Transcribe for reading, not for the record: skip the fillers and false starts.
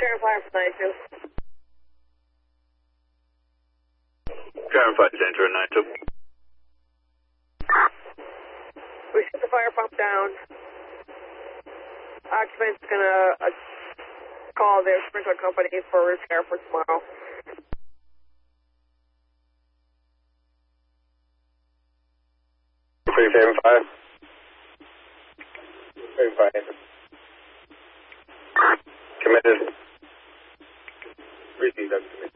Karen 5 for 92. Karen 5 Danger 92. We shut the fire pump down. Occupant's gonna call their sprinkler company for repair for tomorrow. Karen 5. Karen 5. Committed. Received, that's committed.